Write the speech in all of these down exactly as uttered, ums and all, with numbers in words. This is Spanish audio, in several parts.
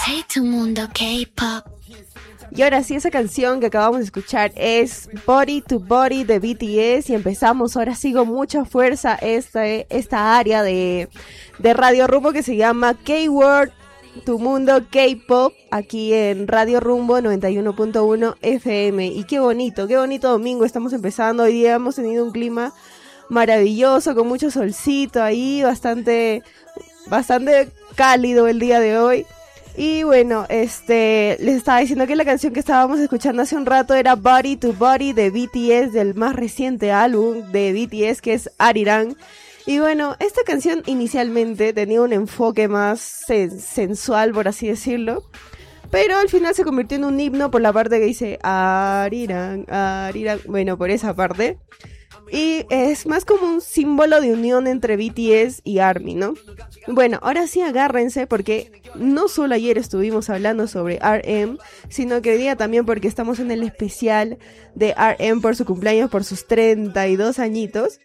Hey tu mundo K-pop. Y ahora sí, esa canción que acabamos de escuchar es Body to Body de B T S. Y empezamos, ahora sí con mucha fuerza esta, esta área de, de Radio Rumbo que se llama K-World, tu mundo K-pop, aquí en Radio Rumbo noventa y uno punto uno F M. Y qué bonito, qué bonito domingo estamos empezando. Hoy día hemos tenido un clima maravilloso, con mucho solcito ahí, bastante, bastante cálido el día de hoy. Y bueno, este, les estaba diciendo que la canción que estábamos escuchando hace un rato era Body to Body de B T S, del más reciente álbum de B T S, que es Arirang. Y bueno, esta canción inicialmente tenía un enfoque más sen- sensual, por así decirlo, pero al final se convirtió en un himno por la parte que dice Arirang, Arirang, bueno, por esa parte. Y es más como un símbolo de unión entre B T S y ARMY, ¿no? Bueno, ahora sí agárrense porque no solo ayer estuvimos hablando sobre R M, sino que hoy día también porque estamos en el especial de R M por su cumpleaños, por sus treinta y dos añitos.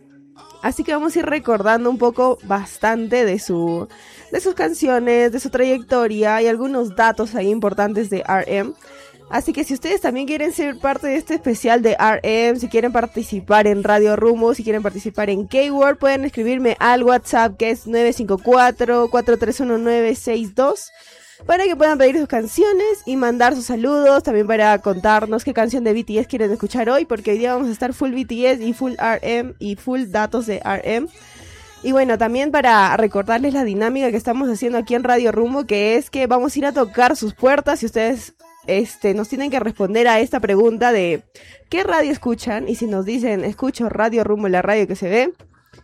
Así que vamos a ir recordando un poco bastante de su, de sus canciones, de su trayectoria y algunos datos ahí importantes de R M. Así que si ustedes también quieren ser parte de este especial de R M, si quieren participar en Radio Rumbo, si quieren participar en K-World, pueden escribirme al WhatsApp que es nueve cinco cuatro, cuatro tres uno nueve seis dos para que puedan pedir sus canciones y mandar sus saludos, también para contarnos qué canción de B T S quieren escuchar hoy, porque hoy día vamos a estar full B T S y full R M y full datos de R M. Y bueno, también para recordarles la dinámica que estamos haciendo aquí en Radio Rumbo, que es que vamos a ir a tocar sus puertas y ustedes este, nos tienen que responder a esta pregunta de ¿qué radio escuchan? Y si nos dicen, escucho Radio Rumbo, la radio que se ve,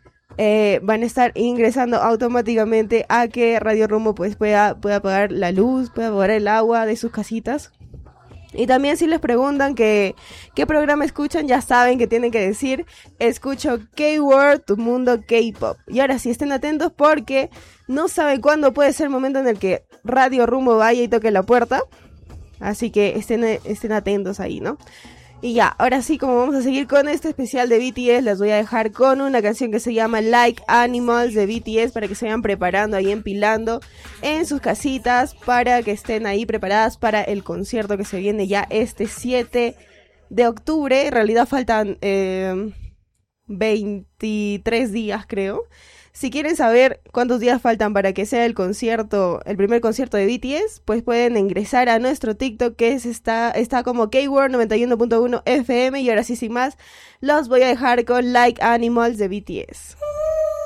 eh, van a estar ingresando automáticamente a que Radio Rumbo pues pueda, pueda apagar la luz, pueda apagar el agua de sus casitas. Y también si les preguntan que qué programa escuchan, ya saben que tienen que decir escucho K-World, tu mundo K-pop. Y ahora sí, estén atentos porque no saben cuándo puede ser el momento en el que Radio Rumbo vaya y toque la puerta. Así que estén, estén atentos ahí, ¿no? Y ya, ahora sí, como vamos a seguir con este especial de B T S, les voy a dejar con una canción que se llama Like Animals de B T S para que se vayan preparando ahí, empilando en sus casitas para que estén ahí preparadas para el concierto que se viene ya este siete de octubre. En realidad faltan eh, veintitrés días, creo. Si quieren saber cuántos días faltan para que sea el concierto, el primer concierto de B T S, pues pueden ingresar a nuestro TikTok, que es está, está como K-World noventa y uno punto uno F M. Y ahora sí, sin más, los voy a dejar con Like Animals de B T S.